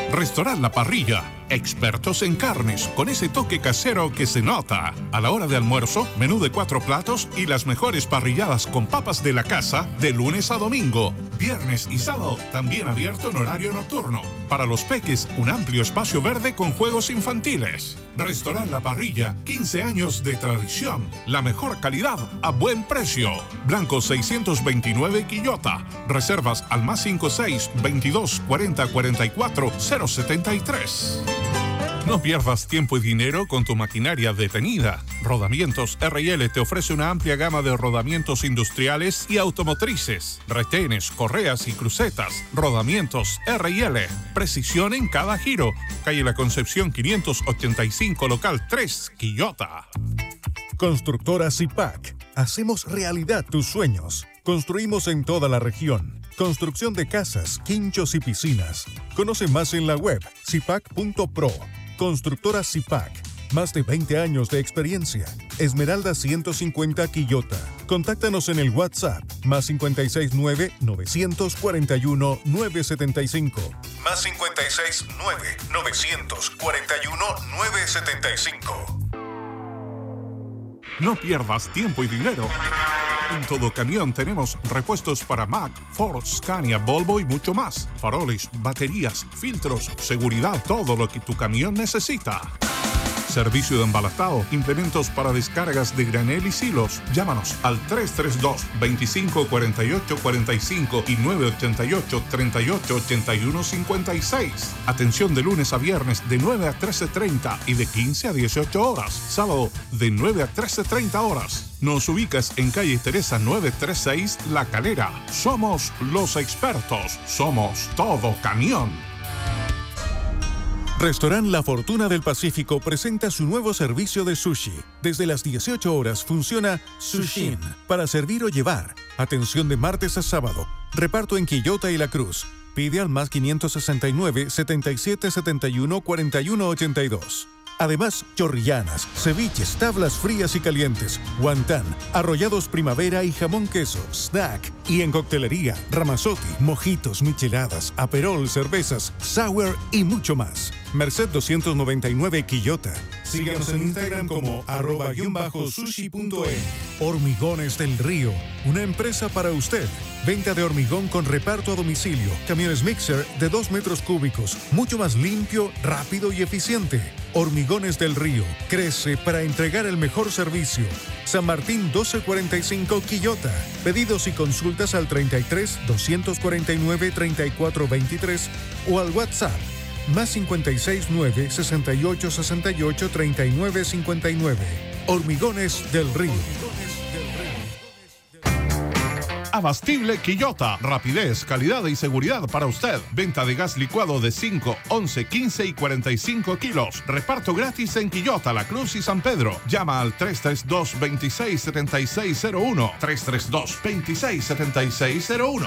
Restaurant La Parrilla, expertos en carnes, con ese toque casero que se nota. A la hora de almuerzo, menú de 4 platos y las mejores parrilladas con papas de la casa de lunes a domingo. Viernes y sábado, también abierto en horario nocturno. Para los peques, un amplio espacio verde con juegos infantiles. Restaurant La Parrilla, 15 años de tradición. La mejor calidad a buen precio. Blanco 629 Quillota. Reservas al +56 22 40 44 073. No pierdas tiempo y dinero con tu maquinaria detenida. Rodamientos R&L te ofrece una amplia gama de rodamientos industriales y automotrices, retenes, correas y crucetas. Rodamientos R&L, precisión en cada giro. Calle La Concepción 585, local 3, Quillota. Constructora Zipac. Hacemos realidad tus sueños. Construimos en toda la región. Construcción de casas, quinchos y piscinas. Conoce más en la web zipac.pro. Constructora Zipac. Más de 20 años de experiencia. Esmeralda 150 Quillota. Contáctanos en el WhatsApp +569 941 975. +569 941 975. No pierdas tiempo y dinero. En Todo Camión tenemos repuestos para Mack, Ford, Scania, Volvo y mucho más. Faroles, baterías, filtros, seguridad, todo lo que tu camión necesita. Servicio de embalatado, implementos para descargas de granel y silos. Llámanos al 332-2548-45 y 988-3881-56. Atención de lunes a viernes de 9 a 13:30 y de 15 a 18 horas. Sábado de 9 a 13:30 horas. Nos ubicas en calle Teresa 936 La Calera. Somos los expertos. Somos Todo Camión. Restaurant La Fortuna del Pacífico presenta su nuevo servicio de sushi. Desde las 18 horas funciona Sushin para servir o llevar. Atención de martes a sábado. Reparto en Quillota y La Cruz. Pide al +569 77 71 41 82. Además, chorrillanas, ceviches, tablas frías y calientes, guantán, arrollados primavera y jamón queso, snack. Y en coctelería, ramazotti, mojitos, micheladas, aperol, cervezas, sour y mucho más. Merced 299 Quillota. Síganos en Instagram como @sushi.e. Hormigones del Río, una empresa para usted. Venta de hormigón con reparto a domicilio. Camiones mixer de 2 metros cúbicos. Mucho más limpio, rápido y eficiente. Hormigones del Río. Crece para entregar el mejor servicio. San Martín 1245 Quillota. Pedidos y consultas al 33 249 34 23 o al WhatsApp +569 68 68 39 59. Hormigones del Río. Abastible Quillota. Rapidez, calidad y seguridad para usted. Venta de gas licuado de 5, 11, 15 y 45 kilos. Reparto gratis en Quillota, La Cruz y San Pedro. Llama al 332-267601. 332-267601.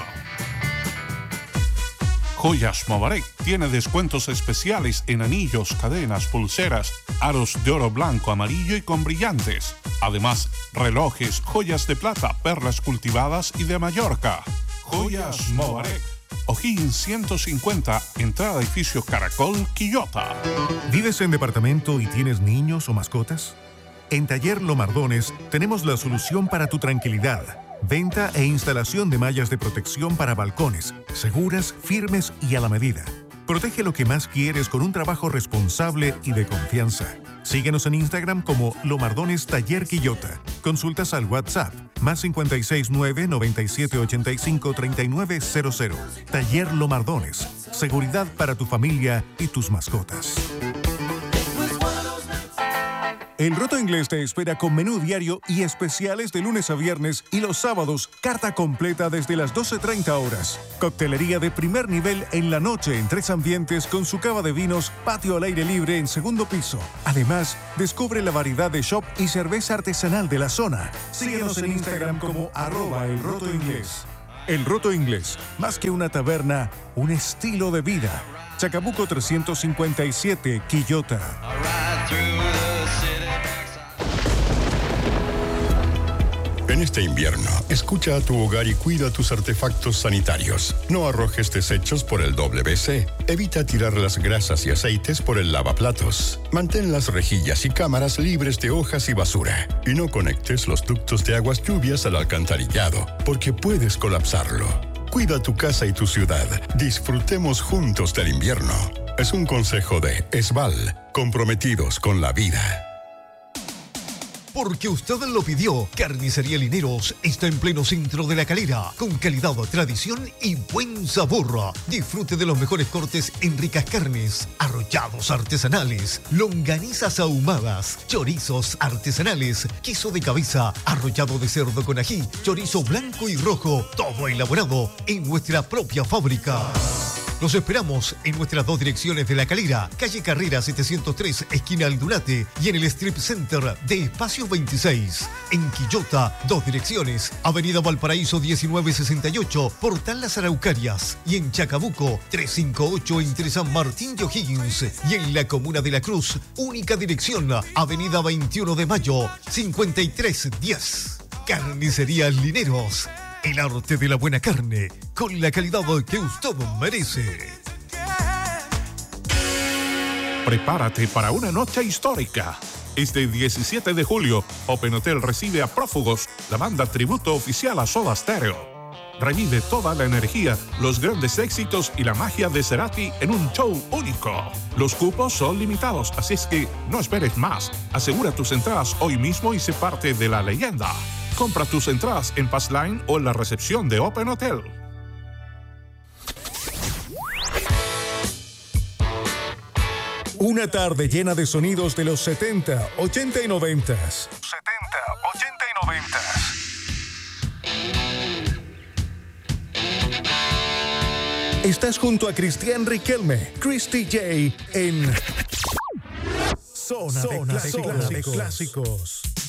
Joyas Mobarek tiene descuentos especiales en anillos, cadenas, pulseras, aros de oro blanco, amarillo y con brillantes. Además, relojes, joyas de plata, perlas cultivadas y de Mallorca. Joyas Mobarek. O'Higgins 150, entrada edificio Caracol, Quillota. ¿Vives en departamento y tienes niños o mascotas? En Taller Lomardones tenemos la solución para tu tranquilidad. Venta e instalación de mallas de protección para balcones, seguras, firmes y a la medida. Protege lo que más quieres con un trabajo responsable y de confianza. Síguenos en Instagram como Lomardones Taller Quillota. Consultas al WhatsApp +569 9785 3900. Taller Lomardones. Seguridad para tu familia y tus mascotas. El Roto Inglés te espera con menú diario y especiales de lunes a viernes y los sábados, carta completa desde las 12:30 horas. Coctelería de primer nivel en la noche en 3 ambientes con su cava de vinos, patio al aire libre en segundo piso. Además, descubre la variedad de shop y cerveza artesanal de la zona. Síguenos en Instagram como @El Roto Inglés. El Roto Inglés, más que una taberna, un estilo de vida. Chacabuco 357, Quillota. En este invierno, escucha a tu hogar y cuida tus artefactos sanitarios. No arrojes desechos por el WC. Evita tirar las grasas y aceites por el lavaplatos. Mantén las rejillas y cámaras libres de hojas y basura. Y no conectes los ductos de aguas lluvias al alcantarillado, porque puedes colapsarlo. Cuida tu casa y tu ciudad. Disfrutemos juntos del invierno. Es un consejo de Esval, comprometidos con la vida. Porque usted lo pidió, Carnicería Lineros está en pleno centro de La Calera, con calidad, tradición y buen sabor. Disfrute de los mejores cortes en ricas carnes, arrollados artesanales, longanizas ahumadas, chorizos artesanales, queso de cabeza, arrollado de cerdo con ají, chorizo blanco y rojo, todo elaborado en nuestra propia fábrica. Los esperamos en nuestras dos direcciones de La Calera, calle Carrera 703, esquina Aldunate, y en el Strip Center de Espacio 26. En Quillota, dos direcciones, avenida Valparaíso 1968, Portal Las Araucarias, y en Chacabuco 358 entre San Martín y O'Higgins, y en la Comuna de La Cruz, única dirección, avenida 21 de Mayo 5310. Carnicería Lineros. El arte de la buena carne, con la calidad que usted merece. Prepárate para una noche histórica. Este 17 de julio, Open Hotel recibe a Prófugos, la banda tributo oficial a Soda Stereo. Revive toda la energía, los grandes éxitos y la magia de Cerati en un show único. Los cupos son limitados, así es que no esperes más. Asegura tus entradas hoy mismo y sé parte de la leyenda. Compra tus entradas en Passline o en la recepción de Open Hotel. Una tarde llena de sonidos de los 70, 80 y 90. 70, 80 y 90. Estás junto a Cristian Riquelme, Chris DJ, en Zona de Clásicos.